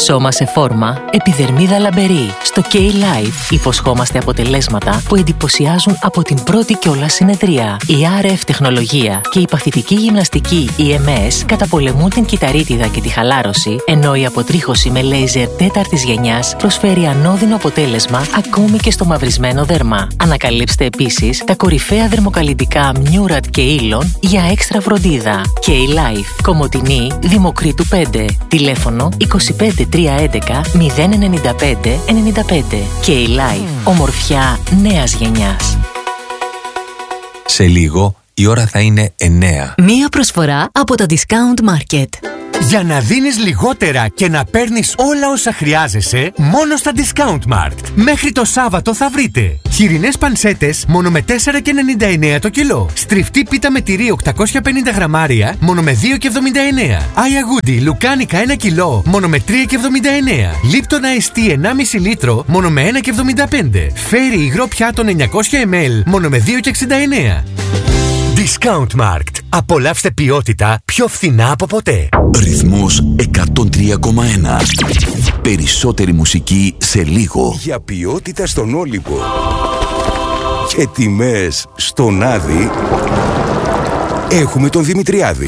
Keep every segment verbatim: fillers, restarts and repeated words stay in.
Σώμα σε φόρμα, επιδερμίδα λαμπερή. Στο K-Life υποσχόμαστε αποτελέσματα που εντυπωσιάζουν από την πρώτη κιόλας συνεδρία. Η αρ εφ τεχνολογία και η παθητική γυμναστική ι εμ ες καταπολεμούν την κυταρίτιδα και τη χαλάρωση, ενώ η αποτρίχωση με λέιζερ τέταρτης γενιάς προσφέρει ανώδυνο αποτέλεσμα ακόμη και στο μαυρισμένο δέρμα. Ανακαλύψτε επίσης τα κορυφαία δερμοκαλλυντικά Murad και Elon για έξτρα φροντίδα. K-Life, Κομοτηνή, Δημοκρίτου πέντε. Τηλέφωνο είκοσι πέντε τριακόσια έντεκα μηδέν ενενήντα πέντε ενενήντα πέντε. K-Life, ομορφιά νέας γενιάς. Σε λίγο η ώρα θα είναι εννέα. Μία προσφορά από το Discount Market. Για να δίνεις λιγότερα και να παίρνεις όλα όσα χρειάζεσαι, μόνο στα Discount Mart. Μέχρι το Σάββατο θα βρείτε χοιρινές πανσέτες μόνο με τέσσερα και ενενήντα εννέα το κιλό. Στριφτή πίτα με τυρί οκτακόσια πενήντα γραμμάρια μόνο με δύο και εβδομήντα εννέα. Άια Goody λουκάνικα ένα κιλό μόνο με τρία και εβδομήντα εννέα. Lipton Ice Tea ενάμιση λίτρο μόνο με ένα και εβδομήντα πέντε. Φέρι υγρό πιάτων εννιακόσια μιλιλίτρα μόνο με δύο και εξήντα εννέα. Discount Markt. Απολαύστε ποιότητα πιο φθηνά από ποτέ. Ρυθμός εκατόν τρία κόμμα ένα. Περισσότερη μουσική σε λίγο. Για ποιότητα στον Όλυμπο και τιμές στον Άδη, έχουμε τον Δημητριάδη.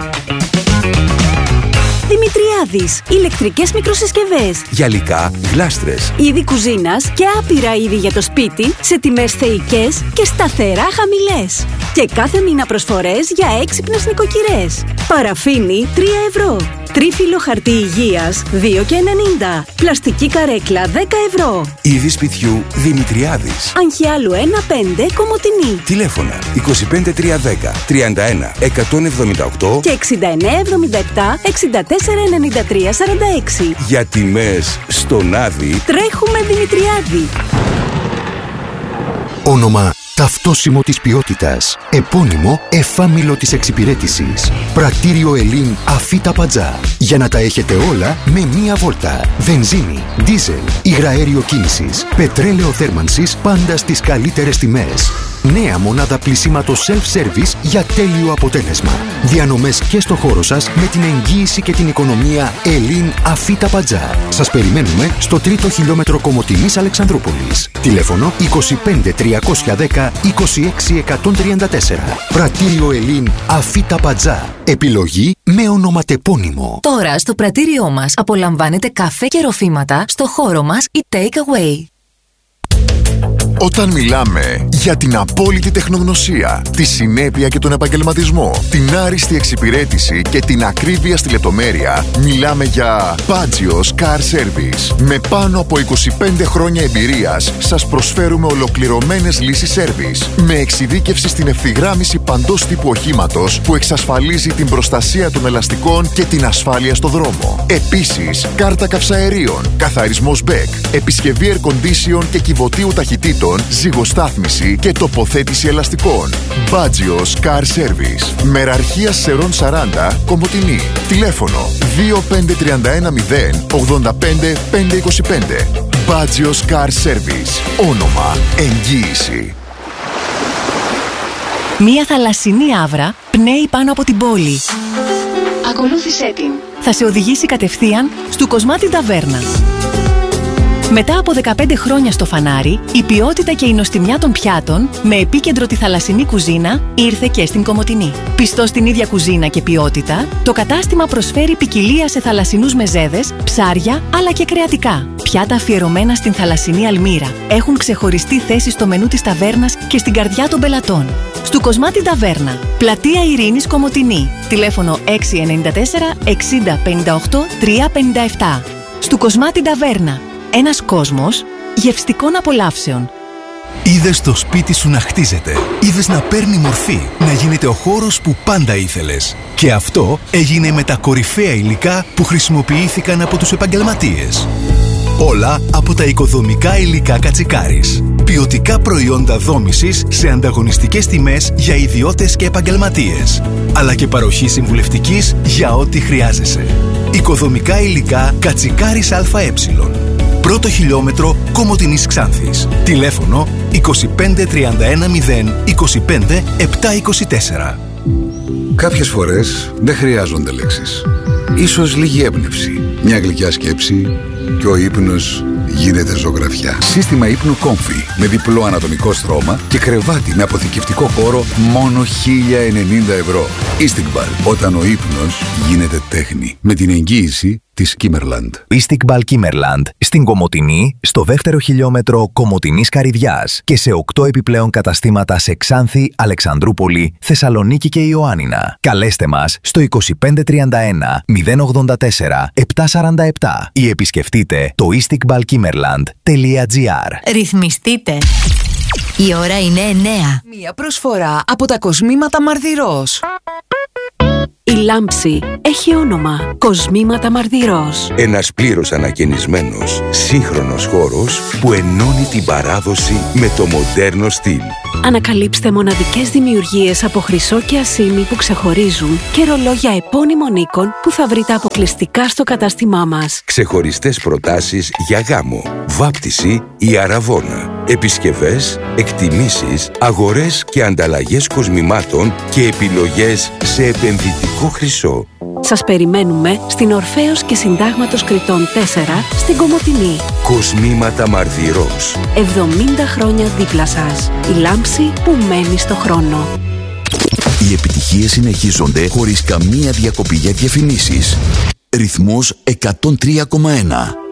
Δημητριάδης. Ηλεκτρικές μικροσυσκευές, Γυαλικά, γλάστρες, είδη κουζίνας και άπειρα είδη για το σπίτι σε τιμές θεϊκές και σταθερά χαμηλές. Και κάθε μήνα προσφορές για έξυπνες νοικοκυρές. Παραφίνι τρία ευρώ. Τρίφυλλο χαρτί υγείας δύο και ενενήντα. Πλαστική καρέκλα δέκα ευρώ. είδη σπιτιού Δημητριάδης. Αγχιάλου ένα πέντε Κομοτηνή. Τηλέφωνα είκοσι πέντε τριακόσια δέκα τριάντα ένα εκατόν εβδομήντα οκτώ Και εξήντα εννέα εβδομήντα επτά εξήντα τέσσερα ενενήντα τρία σαράντα έξι. Για τιμές στον Άδη Τρέχουμε Δημητριάδη. Όνομα ταυτόσιμο της ποιότητας. Επώνυμο εφάμιλο της εξυπηρέτησης. Πρατήριο Ελλήν Αφίτα Πατζά. Για να τα έχετε όλα με μία βόλτα. Βενζίνη, ντίζελ, υγραέριο κίνησης, πετρέλαιο θέρμανσης, πάντα στις καλύτερες τιμές. Νέα μονάδα πλυσίματος self-service για τέλειο αποτέλεσμα. Διανομές και στο χώρο σας με την εγγύηση και την οικονομία Ελλήν Αφίτα Πατζά. Σας περιμένουμε στο τρίτο χιλιόμετρο Κομοτηνής Αλεξανδρούπολης. Τηλέφωνο είκοσι πέντε τριακόσια δέκα είκοσι έξι εκατόν τριάντα τέσσερα. Πρατήριο Ελλήν Αφίτα Πατζά. Επιλογή με ονοματεπώνυμο. Τώρα στο πρατήριό μας απολαμβάνετε καφέ και ροφήματα στο χώρο μας ή take away. Όταν μιλάμε για την απόλυτη τεχνογνωσία, τη συνέπεια και τον επαγγελματισμό, την άριστη εξυπηρέτηση και την ακρίβεια στη λεπτομέρεια, μιλάμε για Pagios Car Service. Με πάνω από είκοσι πέντε χρόνια εμπειρίας, σας προσφέρουμε ολοκληρωμένες λύσεις service, με εξειδίκευση στην ευθυγράμμιση παντός τύπου οχήματος που εξασφαλίζει την προστασία των ελαστικών και την ασφάλεια στο δρόμο. Επίσης, κάρτα καυσαερίων, καθαρισμός μπεκ, επισκευή air condition και κυβωτίου ταχυτήτων, ζυγοστάθμιση και τοποθέτηση ελαστικών. Pagios Car Service. Μεραρχία Σερών σαράντα, Κομοτηνή. Τηλέφωνο δύο πέντε τρία ένα μηδέν ογδόντα πέντε πεντακόσια είκοσι πέντε. Pagios Car Service. Όνομα, εγγύηση. Μία θαλασσινή άβρα πνέει πάνω από την πόλη. Ακολούθησέ την. Θα σε οδηγήσει κατευθείαν στο Κοσμάτι Ταβέρνα. Μετά από δεκαπέντε χρόνια στο φανάρι, η ποιότητα και η νοστιμιά των πιάτων, με επίκεντρο τη θαλασσινή κουζίνα, ήρθε και στην Κομοτηνή. Πιστό στην ίδια κουζίνα και ποιότητα, το κατάστημα προσφέρει ποικιλία σε θαλασσινούς μεζέδες, ψάρια αλλά και κρεατικά. Πιάτα αφιερωμένα στην θαλασσινή αλμύρα. Έχουν ξεχωριστή θέση στο μενού της ταβέρνας και στην καρδιά των πελατών. Στου Κοσμάτι Ταβέρνα, Πλατεία Ειρήνης Κομοτηνή. Τηλέφωνο έξι εννιά τέσσερα εξήντα πενήντα οκτώ τριακόσια πενήντα επτά. Στου Κοσμάτι Ταβέρνα. Ένας κόσμος γευστικών απολαύσεων. Είδες το σπίτι σου να χτίζεται. Είδες να παίρνει μορφή. Να γίνεται ο χώρος που πάντα ήθελες. Και αυτό έγινε με τα κορυφαία υλικά που χρησιμοποιήθηκαν από τους επαγγελματίες. Όλα από τα οικοδομικά υλικά Κατσικάρης. Ποιοτικά προϊόντα δόμησης σε ανταγωνιστικές τιμές για ιδιώτες και επαγγελματίες. Αλλά και παροχή συμβουλευτικής για ό,τι χρειάζεσαι. Οικοδομικά υλικά Κατσικάρης ΑΕ. Πρώτο χιλιόμετρο Κομοτηνής Ξάνθης. Τηλέφωνο είκοσι πέντε τριάντα ένα μηδέν είκοσι πέντε επτακόσια είκοσι τέσσερα. Κάποιες φορές δεν χρειάζονται λέξεις. Ίσως λίγη έμπνευση, Μια γλυκιά σκέψη και ο ύπνος γίνεται ζωγραφιά. Σύστημα ύπνου Comfy με διπλό ανατομικό στρώμα και κρεβάτι με αποθηκευτικό χώρο μόνο χίλια ενενήντα ευρώ. Istiqbal, όταν ο ύπνος γίνεται τέχνη. Με την εγγύηση της Kimmerland. Istiqbal Kimmerland στην Κομοτηνή, στο δεύτερο χιλιόμετρο Κομοτηνής Καρυδιάς και σε οκτώ επιπλέον καταστήματα σε Ξάνθη, Αλεξανδρούπολη, Θεσσαλονίκη και Ιωάννινα. Καλέστε μας στο είκοσι πέντε τριάντα ένα μηδέν ογδόντα τέσσερα επτακόσια σαράντα επτά ή επισκεφτείτε το istiqbal kimmerland τελεία gr. Ρυθμιστείτε. Η ώρα είναι εννέα. Μία προσφορά από τα κοσμήματα Μαρδυρός. Η λάμψη έχει όνομα Κοσμήματα Μαρδυρός. Ένας πλήρως ανακαινισμένος, σύγχρονος χώρος που ενώνει την παράδοση με το μοντέρνο στυλ. Ανακαλύψτε μοναδικές δημιουργίες από χρυσό και ασήμι που ξεχωρίζουν και ρολόγια επώνυμων οίκων που θα βρείτε αποκλειστικά στο κατάστημά μας. Ξεχωριστές προτάσεις για γάμο, βάπτιση ή αραβώνα. Επισκευές, εκτιμήσεις, αγορές και ανταλλαγές κοσμημάτων και επιλογές σε επενδυτικό χρυσό. Σας περιμένουμε στην Ορφέως και Συντάγματος Κρητών τέσσερα στην Κομοτηνή. Κοσμήματα Μαρδυρός. εβδομήντα χρόνια δίπλα σας. Η λάμψη που μένει στο χρόνο. Οι επιτυχίες συνεχίζονται χωρίς καμία διακοπή για διαφημίσεις. Ρυθμός εκατόν τρία κόμμα ένα.